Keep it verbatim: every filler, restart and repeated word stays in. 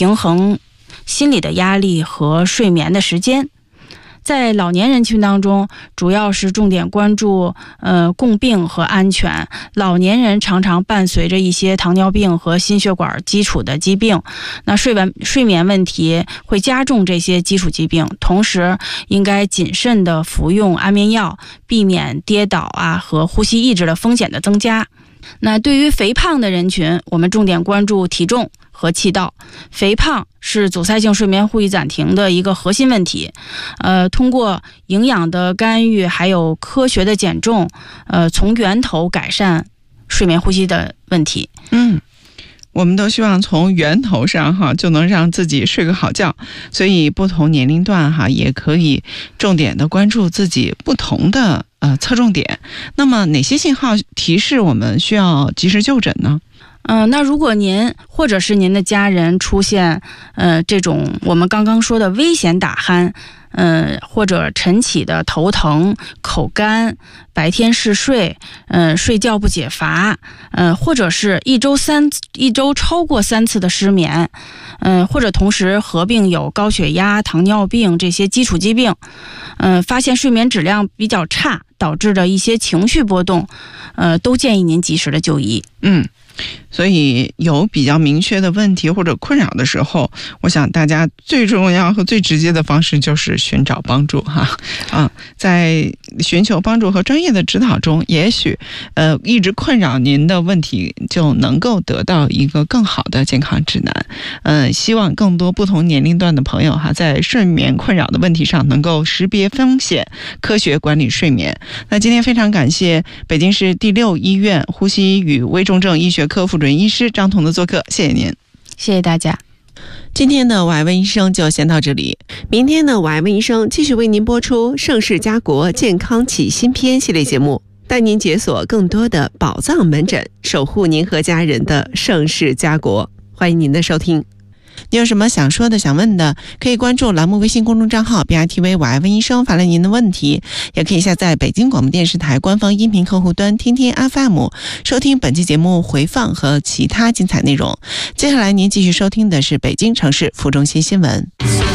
平衡心理的压力和睡眠的时间。在老年人群当中，主要是重点关注呃共病和安全。老年人常常伴随着一些糖尿病和心血管基础的疾病，那睡眠睡眠问题会加重这些基础疾病，同时应该谨慎的服用安眠药，避免跌倒啊和呼吸抑制的风险的增加。那对于肥胖的人群，我们重点关注体重和气道。肥胖是阻塞性睡眠呼吸暂停的一个核心问题，呃，通过营养的干预，还有科学的减重，呃，从源头改善睡眠呼吸的问题。 嗯。我们都希望从源头上哈就能让自己睡个好觉，所以不同年龄段哈也可以重点的关注自己不同的呃侧重点。那么哪些信号提示我们需要及时就诊呢？ 嗯、呃，那如果您或者是您的家人出现呃这种我们刚刚说的危险打鼾，呃或者晨起的头疼、口干、白天嗜睡，呃睡觉不解乏，呃或者是一周三一周超过三次的失眠，呃或者同时合并有高血压、糖尿病这些基础疾病，呃发现睡眠质量比较差导致的一些情绪波动，呃都建议您及时的就医。 嗯。所以有比较明确的问题或者困扰的时候，我想大家最重要和最直接的方式就是寻找帮助哈。啊，在寻求帮助和专业的指导中，也许呃一直困扰您的问题就能够得到一个更好的健康指南。嗯、呃，希望更多不同年龄段的朋友哈，在睡眠困扰的问题上能够识别风险，科学管理睡眠。那今天非常感谢北京市第六医院呼吸与危重症医学科副主任医师张彤的做客，谢谢您。 谢谢大家。 今天的我爱问医生就先到这里， 明天的我爱问医生继续为您播出盛世家国健康起新篇系列节目，带您解锁更多的宝藏门诊，守护您和家人的盛世家国。欢迎您的收听。 你有什么想说的想问的，可以关注栏目微信公众账号 B R T V 我爱问医生，发来您的问题，也可以下载北京广播电视台官方音频客户端听听 F M 收听本期节目回放和其他精彩内容。接下来您继续收听的是北京城市副中心新闻。